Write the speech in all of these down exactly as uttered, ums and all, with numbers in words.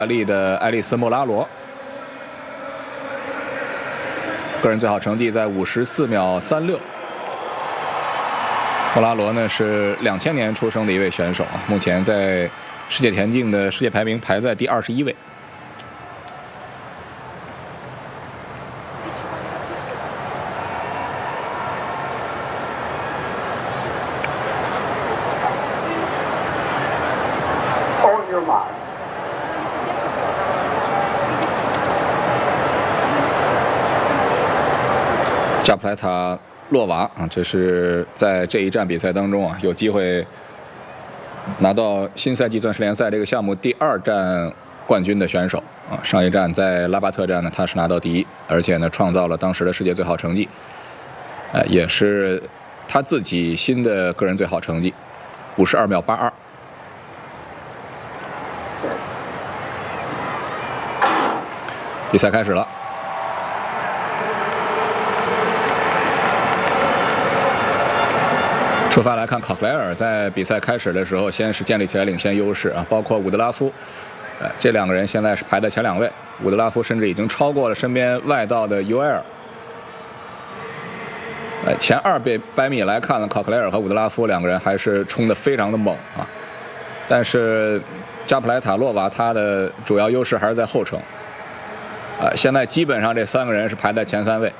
意大利的爱丽丝·莫拉罗，个人最好成绩在五十四秒三六。莫拉罗呢是两千年出生的一位选手，目前在世界田径的世界排名排在第二十一位。加普莱塔洛娃啊，这是在这一站比赛当中啊，有机会拿到新赛季钻石联赛这个项目第二站冠军的选手啊。上一站在拉巴特站呢，他是拿到第一，而且呢创造了当时的世界最好成绩，呃，也是他自己新的个人最好成绩，五十二秒八二。比赛开始了。出发来看，考克莱尔在比赛开始的时候，先是建立起来领先优势啊，包括伍德拉夫，呃，这两个人现在是排在前两位。伍德拉夫甚至已经超过了身边外道的尤埃尔。呃，前二百百米来看呢，考克莱尔和伍德拉夫两个人还是冲得非常的猛啊，但是加普莱塔洛娃他的主要优势还是在后程。呃，现在基本上这三个人是排在前三位。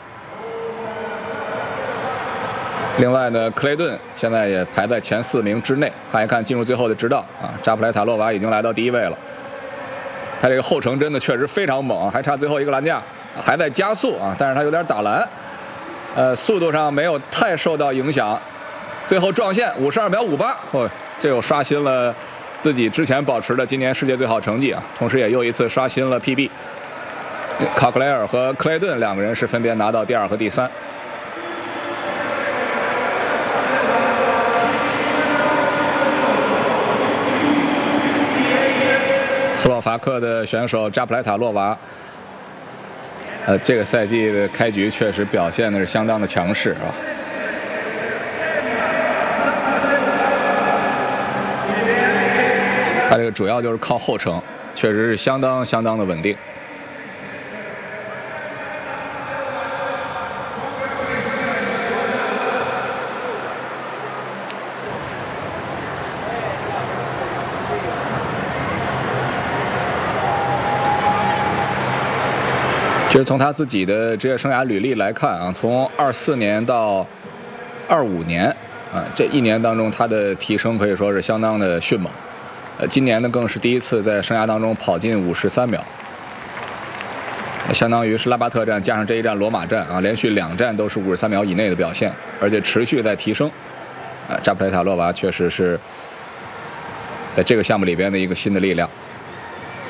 另外呢，克雷顿现在也排在前四名之内。看一看进入最后的直道啊，扎普莱塔洛娃已经来到第一位了。他这个后程真的确实非常猛，还差最后一个栏架，还在加速啊，但是他有点打蓝，呃，速度上没有太受到影响。最后撞线五十二秒五八，哦，这又刷新了自己之前保持的今年世界最好成绩啊，同时也又一次刷新了 P B。考克莱尔和克雷顿两个人是分别拿到第二和第三。斯洛伐克的选手扎普莱塔洛娃，呃，这个赛季的开局确实表现的是相当的强势啊。他这个主要就是靠后程，确实是相当相当的稳定。其实从他自己的职业生涯履历来看啊，从二四年到二五年啊，这一年当中他的提升可以说是相当的迅猛。呃，今年呢更是第一次在生涯当中跑进五十三秒，相当于是拉巴特站加上这一站罗马站啊，连续两站都是五十三秒以内的表现，而且持续在提升。啊，扎普莱塔洛娃确实是在这个项目里边的一个新的力量。